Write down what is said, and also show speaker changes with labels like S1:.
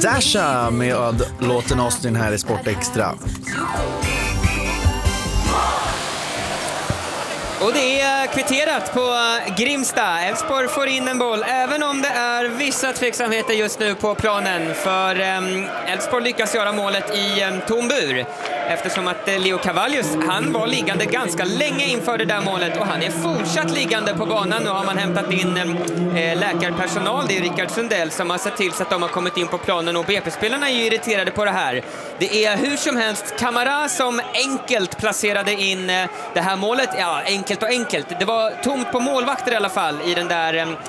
S1: Dasha med låten Austin här i Sport Extra.
S2: Och det är kvitterat på Grimsta. Elfsborg får in en boll, även om det är vissa tveksamheter just nu på planen. För Elfsborg lyckas göra målet i tom bur. Eftersom att Leo Cavallius, han var liggande ganska länge inför det där målet. Och han är fortsatt liggande på banan. Nu har man hämtat in läkarpersonal. Det är Rickard Sundell som har sett till så att de har kommit in på planen. Och BP-spelarna är ju irriterade på det här. Det är hur som helst Camara som enkelt placerade in det här målet. Ja, enkelt och enkelt. Det var tomt på målvakter i alla fall i den där